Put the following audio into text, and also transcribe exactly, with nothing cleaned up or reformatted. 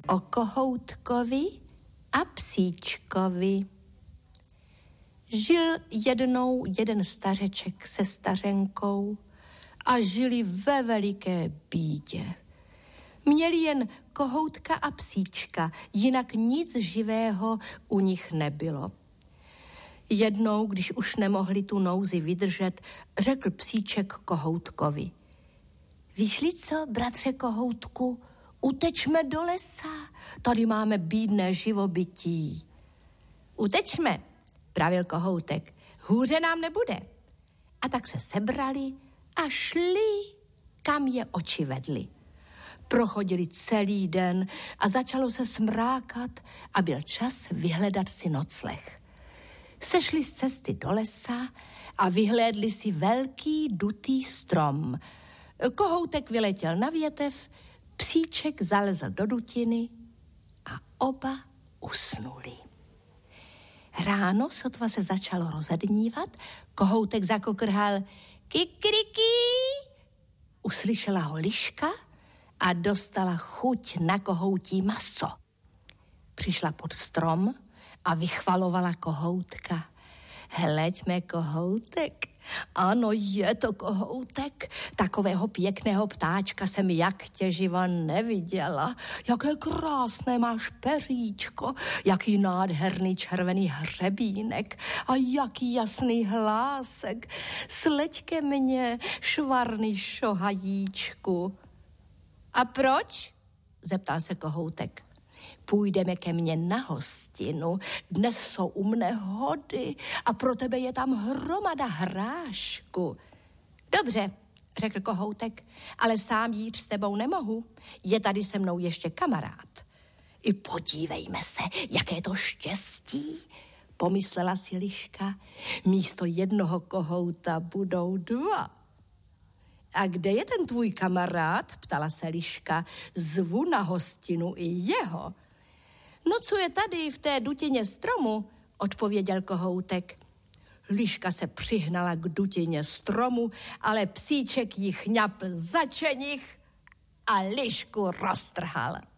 O kohoutkovi a psíčkovi. Žil jednou jeden stařeček se stařenkou a žili ve veliké bídě. Měli jen kohoutka a psíčka, jinak nic živého u nich nebylo. Jednou, když už nemohli tu nouzi vydržet, řekl psíček kohoutkovi: Víš-li co, bratře kohoutku, utečme do lesa, tady máme bídné živobytí. Utečme, pravil kohoutek, hůře nám nebude. A tak se sebrali a šli, kam je oči vedly. Prochodili celý den a začalo se smrákat a byl čas vyhledat si nocleh. Sešli z cesty do lesa a vyhlédli si velký dutý strom. Kohoutek vyletěl na větev, psíček zalezl do dutiny a oba usnuli. Ráno sotva se začalo rozednívat, kohoutek zakokrhal kikiriki. Uslyšela ho liška a dostala chuť na kohoutí maso. Přišla pod strom a vychvalovala kohoutka. Hleď mé kohoutek, ano, je to kohoutek, takového pěkného ptáčka jsem jak tě živa neviděla. Jaké krásné máš peříčko, jaký nádherný červený hřebínek a jaký jasný hlásek. Sleď ke mně, švarný šohajíčku. A proč? Zeptal se kohoutek. Půjdeme ke mně na hostinu, dnes jsou u mne hody a pro tebe je tam hromada hrášku. Dobře, řekl kohoutek, ale sám jít s tebou nemohu, je tady se mnou ještě kamarád. I podívejme se, jaké to štěstí, pomyslela si liška, místo jednoho kohouta budou dva. A kde je ten tvůj kamarád, ptala se liška, zvu na hostinu i jeho. No co je tady v té dutině stromu, odpověděl kohoutek. Liška se přihnala k dutině stromu, ale psíček jí chňapl za čenich a lišku roztrhal.